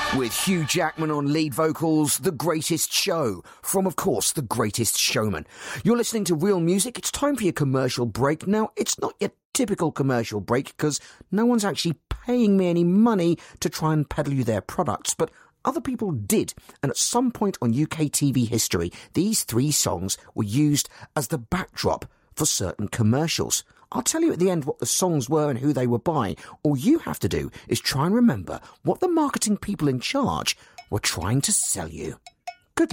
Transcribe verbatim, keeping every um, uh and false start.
With Hugh Jackman on lead vocals, The Greatest Show, from, of course, The Greatest Showman. You're listening to Real Music. It's time for your commercial break. Now, it's not your typical commercial break because no one's actually paying me any money to try and peddle you their products, but other people did, and at some point on U K T V history, these three songs were used as the backdrop for certain commercials. I'll tell you at the end what the songs were and who they were by. All you have to do is try and remember what the marketing people in charge were trying to sell you.